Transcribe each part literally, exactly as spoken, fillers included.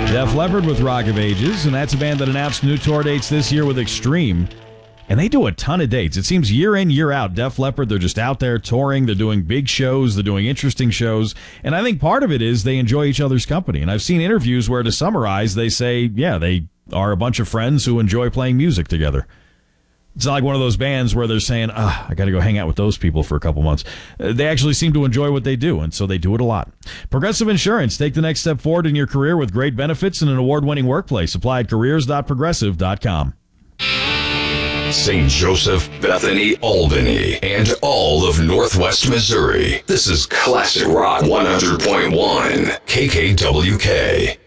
Def Leppard with Rock of Ages, and that's a band that announced new tour dates this year with Extreme. And they do a ton of dates. It seems year in, year out, Def Leppard, they're just out there touring. They're doing big shows. They're doing interesting shows. And I think part of it is they enjoy each other's company. And I've seen interviews where, to summarize, they say, yeah, they are a bunch of friends who enjoy playing music together. It's not like one of those bands where they're saying, ah, I got to go hang out with those people for a couple months. Uh, they actually seem to enjoy what they do, and so they do it a lot. Progressive Insurance. Take the next step forward in your career with great benefits and an award-winning workplace. Apply at careers dot progressive dot com. Saint Joseph, Bethany, Albany, and all of Northwest Missouri. This is Classic Rock one hundred point one, K K W K.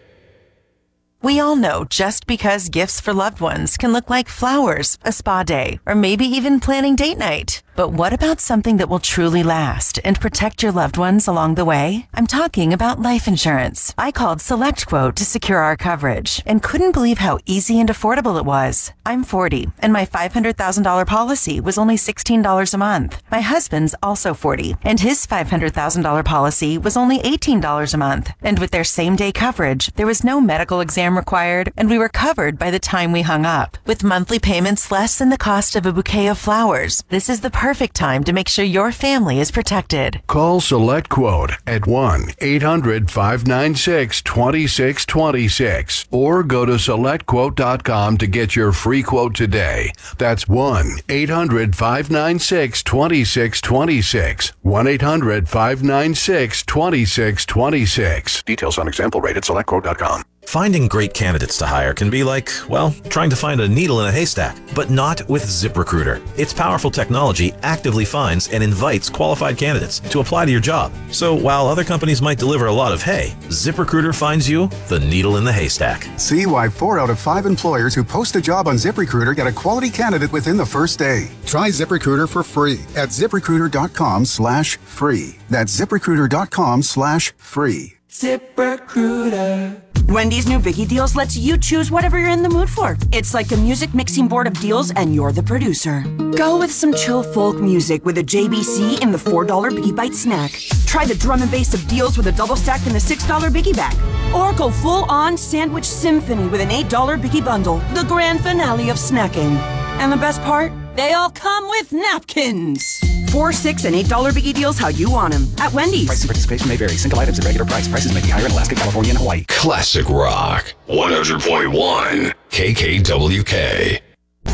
We all know just because gifts for loved ones can look like flowers, a spa day, or maybe even planning date night. But what about something that will truly last and protect your loved ones along the way? I'm talking about life insurance. I called SelectQuote to secure our coverage and couldn't believe how easy and affordable it was. I'm forty, and my five hundred thousand dollars policy was only sixteen dollars a month. My husband's also forty, and his five hundred thousand dollars policy was only eighteen dollars a month. And with their same-day coverage, there was no medical exam required, and we were covered by the time we hung up. With monthly payments less than the cost of a bouquet of flowers, this is the perfect time to make sure your family is protected. Call SelectQuote at one eight hundred five nine six two six two six or go to select quote dot com to get your free quote today. That's one eight hundred five nine six two six two six. one eight hundred five nine six two six two six. Details on example rate at select quote dot com. Finding great candidates to hire can be like, well, trying to find a needle in a haystack, but not with ZipRecruiter. Its powerful technology actively finds and invites qualified candidates to apply to your job. So while other companies might deliver a lot of hay, ZipRecruiter finds you the needle in the haystack. See why four out of five employers who post a job on ZipRecruiter get a quality candidate within the first day. Try ZipRecruiter for free at ZipRecruiter.com slash free. That's ZipRecruiter.com slash free. ZipRecruiter. Wendy's new Biggie Deals lets you choose whatever you're in the mood for. It's like a music mixing board of deals, and you're the producer. Go with some chill folk music with a J B C in the four dollar Biggie Bite snack. Try the drum and bass of deals with a double stack in the six dollar Biggie Bag. Or go full-on sandwich symphony with an eight dollar Biggie Bundle, the grand finale of snacking. And the best part? They all come with napkins. Four, six, and eight dollar Biggie Deals how you want them at Wendy's. Price and participation may vary. Single items at regular price. Prices may be higher in Alaska, California, and Hawaii. Classic Rock one hundred point one, K K W K.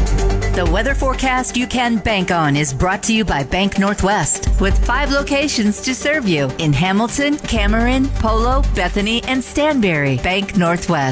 The weather forecast you can bank on is brought to you by Bank Northwest, with five locations to serve you in Hamilton, Cameron, Polo, Bethany, and Stanberry. Bank Northwest.